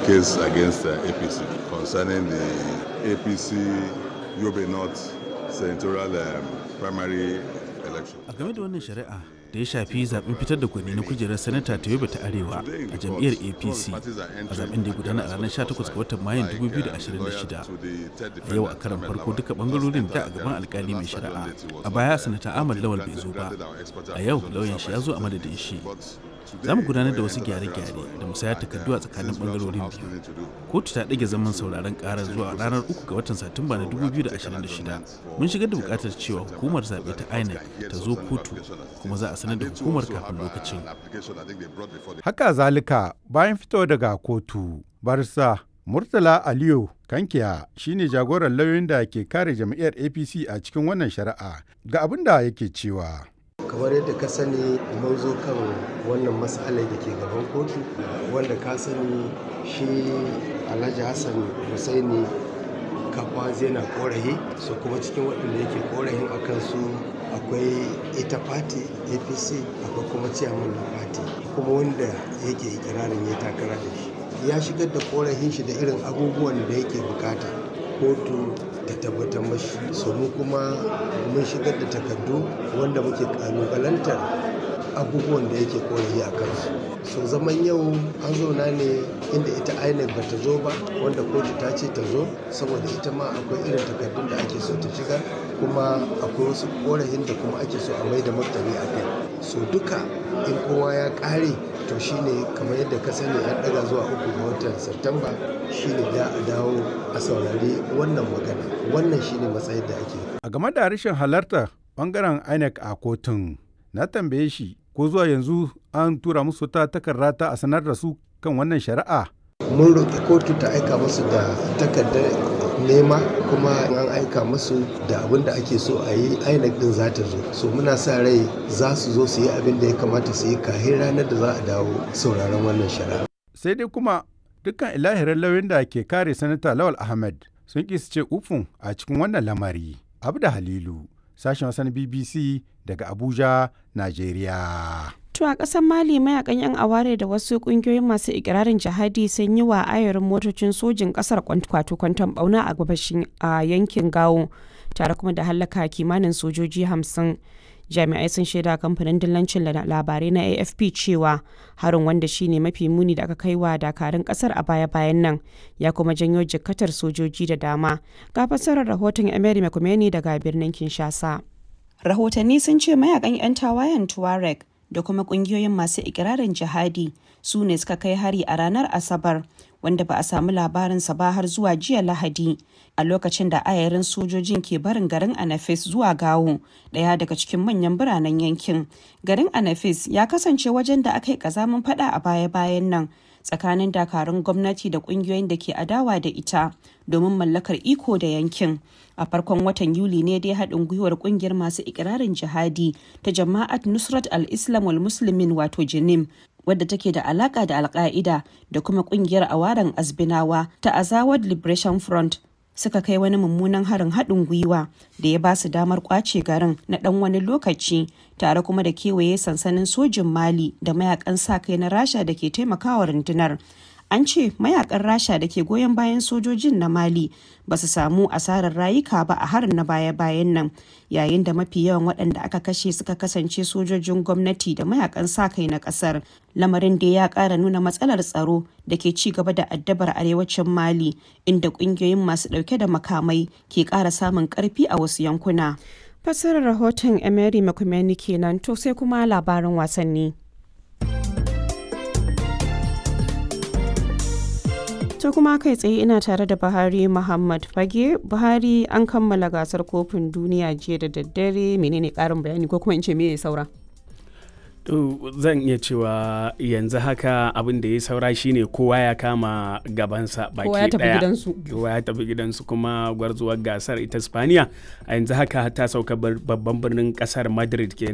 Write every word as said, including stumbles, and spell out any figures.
case against uh, A P C concerning the A P C Yobe North senatorial um, primary election. A game da wannan shari'a da ya shafi zaben fitar da gwani na kujerar sanata ta Yobe ta Arewa a jam'iyyar A P C a zaben da ya gudana a ranar sha takwas ga watan Mayun dubu biyu da ashirin da shida. A yau a karan farko duka bangarorin da a gaban alkali mai shari'a. A baya sanata Ahmad Lawal bai zo ba. A yau lauyan shi ya zo a madadin shi. Za mu gudanar da wasu gyare-gyare da musayar takardu a tsakanin bangarorin biyu. Kotu ta ɗage zaman sauraron ƙarar zuwa ranar uku ga watan Satumba na dubu biyu da ashirin da shida. Mun shigar da buƙatar cewa hukumar zaɓe ta I N E C ta zo kotu kuma za a sanar da hukumar kafin lokacin. Haka zalika bayan fito daga kotu, barsa Murtala Aliyu Kankiya shine jagoran lauyoyin da ke kare jam'iyyar A P C a cikin wannan shari'a ga abin da yake cewa. Kamar yadda ka sani mun zo kan wannan matsalar da ke gaban kotu wanda ka sani shi Alhaji Hassan Hussaini kafa yana korafi so kuma cikin waɗanda yake korafin a kansu akwai ita fati A P C akwai kuma ciyaman na fati kuma wanda yake ikirarin ya takara da shi ya shigar da korafin shi da irin abubuwan da yake bukata kotu ta tabbatar mashi so mu kuma mun shigar da takardu wanda muke kalubalantar abubuwan da yake korafi a kansu so zaman yau an zauna ne inda ita I N E C ba ta zo ba wanda kotu ta ce ta zo saboda ita ma akwai irin takardun da ake so ta shigar kuma akwai wasu korafin da kuma ake so a mai da martani a kai so duka in kowa ya kare to shine kamar yadda ka sani an daga zuwa uku ga watan Satumba shine da a dawo a saurari wannan magana wannan shine matsayin da ake a game da rashin halartar bangaren I N E C a kotun na tambaye shi ko zuwa yanzu an tura musu ta takarda ta a sanar da su kan wannan shari'a. Mun roƙi kotu ta aika musu da takardar nema kuma an aika musu da abin da ake so a yi I N E C din za ta zo so muna sa rai za su zo su yi abin da ya kamata su yi kafin ranar da za a dawo sauraron wannan shari'a. Sai dai kuma dukkan ilahirin lauyoyin da ke kare sanata Lawal Ahmed sun ƙi su ce ufun a cikin wannan lamari. Abda Halilu, sashen wasan B B C daga Abuja, Najeriya. To a ƙasar Mali mayakan 'yan aware da wasu ƙungiyoyin masu ikirarin jihadi sun yi wa ayarin motocin sojin ƙasar kwato kwanton bauna a gabashin a yankin Gawo tare kuma da hallaka kimanin sojoji hamsin. Jami'ai sun shaida kamfanin dillancin labarai na A F P cewa harin wanda shine mafi muni da aka kai wa dakarun ƙasar a baya-bayan nan ya kuma janyo jikkatar sojoji da dama. Ga fassarar rahoton Emery Mekumeni daga birnin Kinshasa. Rahotanni sun ce mayakan 'yan tawayen Tuareg da kuma kungiyoyin masu ikirarin jihadi su ne suka kai hari a ranar Asabar wanda ba a samu labarinsa ba har zuwa jiya Lahadi a lokacin da ayarin sojojin ke barin garin Anafis zuwa Gawo, daya daga cikin manyan biranen yankin. Garin Anafis ya kasance wajen da aka yi kazamin fada a baya-bayan nan tsakanin dakarun gwamnati da kungiyoyin da ke adawa da ita domin mallakar iko da yankin. A farkon watan Yuli ne dai haɗin gwiwar ƙungiyar masu ikirarin jihadi ta Jama'at Nusrat al-Islam wal Muslimin wato Jinim wadda take da alaka da Al-Qaida da kuma ƙungiyar Awaran Azbinawa ta Azawad Liberation Front suka kai wani mummunan harin haɗin gwiwa da ya ba su damar ƙwace garin na ɗan wani lokaci tare kuma da kewaye sansanin sojin Mali da mayakan sa kai na Rasha da ke taimakawa rundunar. An ce mayakan Rasha da ke goyon bayan sojojin na Mali ba su samu asarar rayuka ba a harin na baya-bayan nan, yayin da mafi yawan waɗanda aka kashe suka kasance sojojin gwamnati da mayakan sa-kai na ƙasar. Lamarin da ya ƙara nuna matsalar tsaro da ke ci gaba da addabar arewacin Mali, inda ƙungiyoyin masu ɗauke da makamai ke ƙara samun ƙarfi a wasu yankuna. Fassarar rahoton Emery Mekumeni kenan, to sai kuma labarin wasanni. To kuma kai tsaye ina tare da Buhari Muhammad Fage. Buhari, an kammala gasar kofin duniya jiya da daddare, menene karin bayani ko kuma in ce me ya saura? To zan iya cewa yanzu haka abin da ya saura shine kowa ya kama gabansa baki daya. Kowa ya tafi gidansu. Kowa ya tafi gidansu kuma gwarzuwar gasar ita Spaniya a yanzu haka ta sauka babban birnin kasar Madrid kenan.